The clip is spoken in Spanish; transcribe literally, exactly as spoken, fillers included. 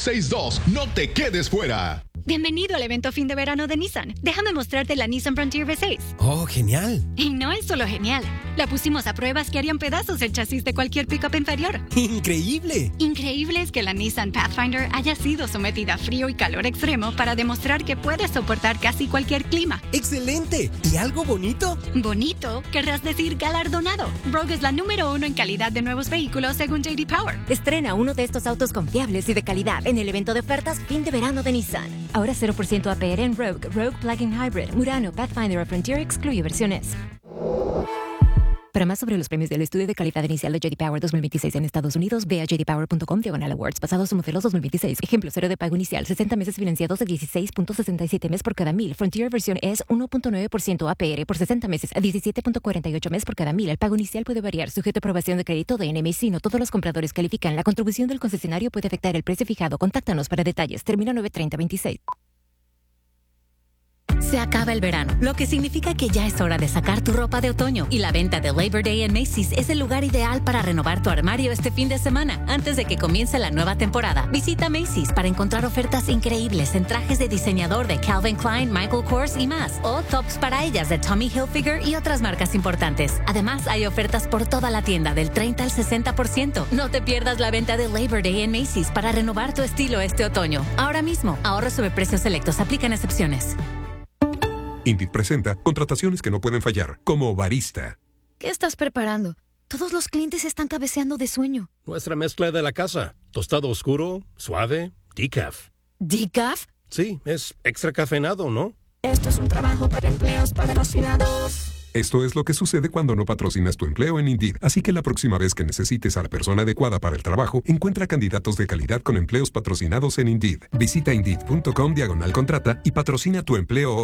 seis dos. No te quedes fuera. Bienvenido al evento fin de verano de Nissan. Déjame mostrarte la Nissan Frontier V seis. ¡Oh, genial! Y no es solo genial. La pusimos a pruebas que harían pedazos el chasis de cualquier pickup inferior. ¡Increíble! Increíble es que la Nissan Pathfinder haya sido sometida a frío y calor extremo para demostrar que puede soportar casi cualquier clima. ¡Excelente! ¿Y algo bonito? ¿Bonito? Querrás decir galardonado. Rogue es la número uno en calidad de nuevos vehículos según J D Power. Estrena uno de estos autos confiables y de calidad en el evento de ofertas fin de verano de Nissan. Ahora cero por ciento A P R en Rogue, Rogue Plug-in Hybrid, Murano, Pathfinder o Frontier excluye versiones. Para más sobre los premios del estudio de calidad inicial de J D Power dos mil veintiséis en Estados Unidos, ve a j d power punto com diagonal awards, basados en modelos dos mil veintiséis. Ejemplo, cero de pago inicial, sesenta meses financiados a dieciséis punto sesenta y siete mes por cada mil. Frontier versión es uno punto nueve por ciento A P R por sesenta meses a diecisiete punto cuarenta y ocho mes por cada mil. El pago inicial puede variar, sujeto a aprobación de crédito de N M C. No todos los compradores califican. La contribución del concesionario puede afectar el precio fijado. Contáctanos para detalles. Termina nueve treinta veintiséis. Se acaba el verano, lo que significa que ya es hora de sacar tu ropa de otoño. Y la venta de Labor Day en Macy's es el lugar ideal para renovar tu armario este fin de semana, antes de que comience la nueva temporada. Visita Macy's para encontrar ofertas increíbles en trajes de diseñador de Calvin Klein, Michael Kors y más. O tops para ellas de Tommy Hilfiger y otras marcas importantes. Además, hay ofertas por toda la tienda del treinta al sesenta por ciento. No te pierdas la venta de Labor Day en Macy's para renovar tu estilo este otoño. Ahora mismo, ahorro sobre precios selectos. Aplican excepciones. Indeed presenta contrataciones que no pueden fallar, como barista. ¿Qué estás preparando? Todos los clientes están cabeceando de sueño. Nuestra mezcla de la casa. Tostado oscuro, suave, decaf. ¿Decaf? Sí, es extra cafeinado, ¿no? Esto es un trabajo para empleos patrocinados. Esto es lo que sucede cuando no patrocinas tu empleo en Indeed. Así que la próxima vez que necesites a la persona adecuada para el trabajo, encuentra candidatos de calidad con empleos patrocinados en Indeed. Visita Indeed punto com diagonal contrata y patrocina tu empleo